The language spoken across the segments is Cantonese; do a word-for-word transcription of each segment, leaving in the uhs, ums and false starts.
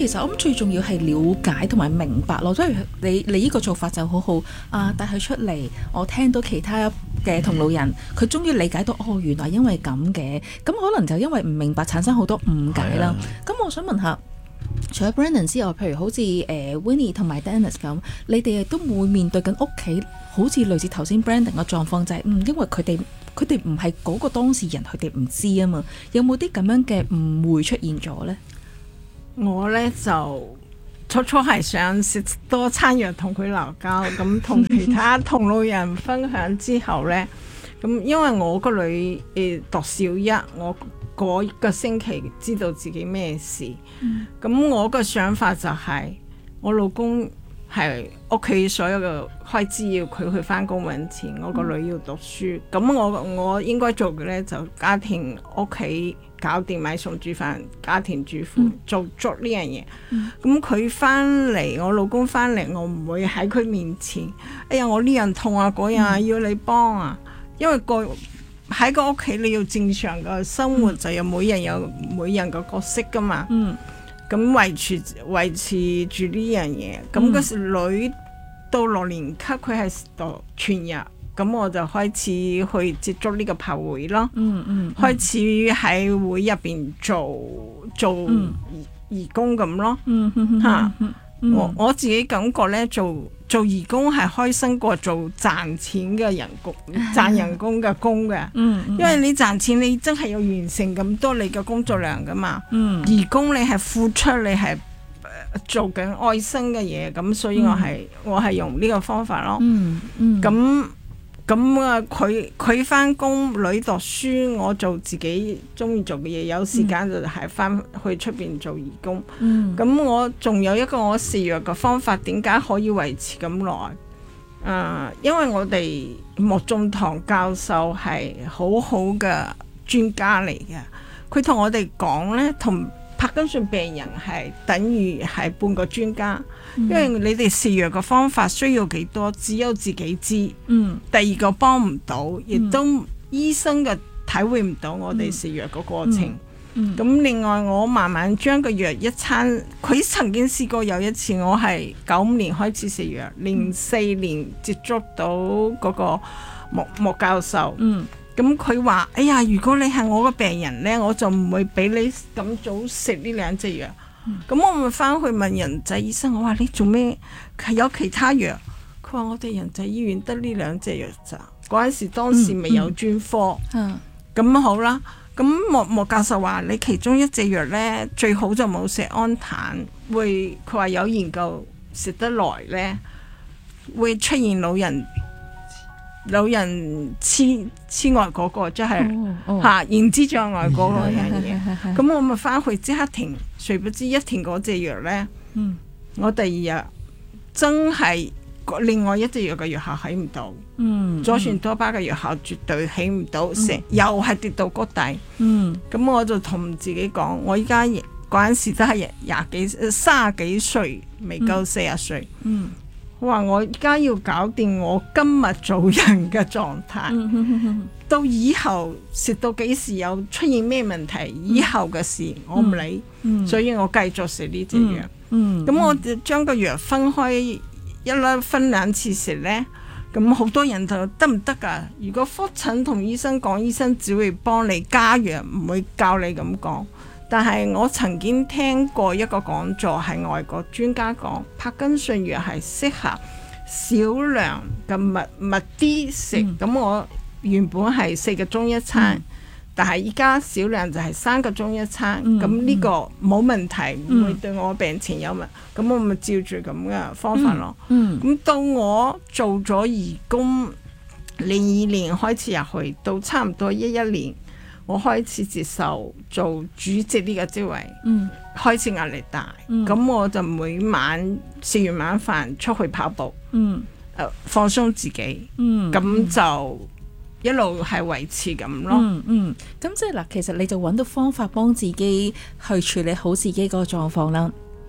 其實我諗最重要係了解同埋明白咯，即係你你呢個做法就好好啊，帶佢出嚟，我聽到其他嘅同路人，佢終於理解到哦，原來因為咁嘅，咁可能就因為唔明白產生好多誤解啦。咁我想問下，除咗 Brandon 之外，譬如好似誒、呃、Winnie 同埋 Dennis 咁，你哋亦都會面對緊屋企好似類似頭先 Brandon 嘅狀況，就係、是、嗯，因為佢哋佢哋唔係嗰個當事人，佢哋唔知啊嘛。有冇啲咁樣嘅誤會出現咗呢？ 我呢就初初係想食多餐藥同佢鬧交，咁同其他同路人分享之後呢，咁因為我個女誒讀小一，我嗰個星期知道自己咩事，咁、嗯、我個想法就係、是、我老公係屋企所有嘅開支要佢去返工揾錢，我個女要讀書，咁、嗯、我我應該做嘅呢，就家庭屋企搞掂買餸煮飯，家庭主婦、嗯、做足呢樣嘢。咁佢返嚟，我老公返嚟，我唔會喺佢面前，哎呀我呢樣痛啊，嗰樣、嗯、要你幫啊，因為個喺個屋企你要正常嘅生活、嗯、就有每人有每人嘅角色噶嘛。嗯，咁維持維持住呢樣嘢。咁嗰時女到六年級，佢係讀全日。咁我就開始去接觸呢個派會咯，嗯嗯，開始喺會入邊做做義、嗯、義工咁咯，嗯嗯嚇，我我自己感覺咧，做做義工係開心過做賺錢嘅人工，賺人工嘅工嘅，嗯，因為你賺錢你真係要完成咁多你嘅工作量噶嘛，嗯，義工你係付出，你係做緊愛心嘅嘢，咁所以我係、嗯、我係用呢個方法咯，嗯嗯，咁。咁啊，佢佢翻工，女讀書，我做自己中意做嘅嘢，有時間就係翻去出邊做義工。咁、嗯、我仲有一個我食藥嘅方法，點解可以維持咁耐？誒、呃，因為我哋莫仲堂教授係好好嘅專家嚟嘅，佢同我哋講呢，同柏金遜病人係等於係半個專家。因為你哋食藥嘅方法需要幾多，只有自己知。嗯，第二個幫唔到，亦都醫生嘅體會唔到我哋食藥嘅過程。咁、嗯嗯、另外我慢慢將個藥一餐，佢曾經試過有一次，我係九五年開始食藥，零四年接觸到嗰個莫莫教授。嗯，咁佢話：哎呀，如果你係我個病人呢，我就唔會俾你咁早食呢兩隻藥。咁、嗯、我咪翻去問人仔醫生，我話你做咩？係有其他藥？佢話我哋人仔醫院得呢兩隻藥咋。嗰陣時當時未有專科。嗯，咁、嗯、好啦。咁莫莫教授話你其中一隻藥呢，最好就冇食安坦，會佢話有研究食得耐呢，會出現老人老人痴痴呆嗰個，即係嚇認知障礙嗰個樣嘢。咁我咪翻去即刻停，誰不知一停嗰隻藥呢，嗯、我第二日真係另外一隻藥嘅藥效起唔到，嗯、左旋多巴嘅藥效絕對起唔到，成、嗯、又係跌到谷底。咁、嗯、我就同自己講，我依家嗰陣時都係廿幾、三十幾歲，未夠四十歲。嗯嗯我話我而家要搞掂我今日做人嘅狀態，嗯、到以後食到幾時有出現咩問題，嗯、以後嘅事我唔理，嗯、所以我繼續食呢隻藥。咁、嗯嗯、我將個藥分開一粒分兩次食呢，咁好多人就得唔得㗎？如果覆診同醫生講，醫生只會幫你加藥，唔會教你咁講。但係我曾經聽過一個講座，係外國專家講，柏金遜藥係適合少量嘅密密啲食。咁、嗯、我原本係四個鐘一餐，嗯、但係依家少量就係三個鐘一餐。咁呢、嗯、個冇問題，唔、嗯、會對我病情有問。咁、嗯、我咪照住咁嘅方法咯。咁、嗯嗯、到我做咗義工，零二年開始入去，到差唔多一一年。我開始接受做主席呢個職位，嗯、開始壓力大，咁、嗯、我就每晚食完晚飯出去跑步，嗯呃、放鬆自己，咁、嗯、就一路係維持咁咯。嗯嗯，咁即係嗱，其實你就揾到方法幫自己去處理好自己個狀況啦。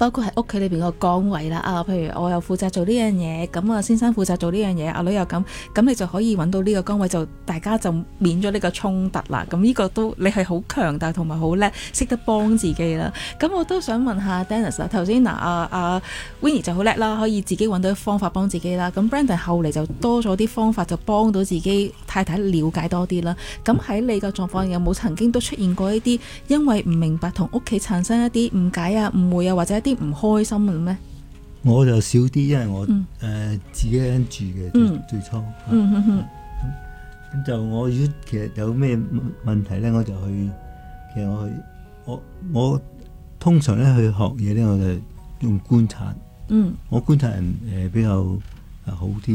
包括喺屋企裏邊個崗位啦，啊，譬如我又負責做呢樣嘢，咁啊先生負責做呢樣嘢，阿女又咁，咁你就可以揾到呢個崗位，就大家就免咗呢個衝突啦。咁呢個都你係好強大同埋好叻，識得幫自己啦。咁我都想問下 Dennis 啦，頭先嗱阿阿 Winnie 就好叻啦，可以自己揾到方法幫自己啦。咁 Brandon 後嚟就多咗啲方法，就幫到自己太太了解多啲啦。咁喺你個狀況有冇曾經都出現過一啲因為唔明白同屋企產生一啲誤解啊、誤會啊，或者一啲唔開心嘅咩？ 我就少啲，因為我誒、 嗯呃、自己一人住嘅，最、 嗯、 最初。 嗯嗯嗯。 咁就我如果其實有咩問題咧，我就去，其實我去，我我通常咧去學嘢咧，我就用觀察。 嗯。 我觀察人誒、呃、比較好啲。